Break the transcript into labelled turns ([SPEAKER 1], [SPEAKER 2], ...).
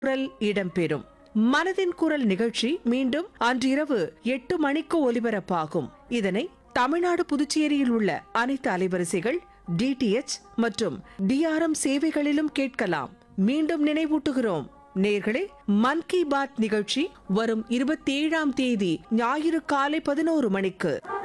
[SPEAKER 1] குரல் இடம்பெறும். மனதின் குரல் நிகழ்ச்சி மீண்டும் அன்றிரவு 8 மணிக்கு ஒலிபரப்பாகும். இதனை தமிழ்நாடு புதுச்சேரியில் உள்ள அனைத்து அலைவரிசைகள், டிடிஎச் மற்றும் டிஆர்எம் சேவைகளிலும் கேட்கலாம். மீண்டும் நினைவூட்டுகிறோம் நேர்களே, மன் கி பாத் நிகழ்ச்சி வரும் 27ஆம் தேதி ஞாயிறு காலை 11 மணிக்கு.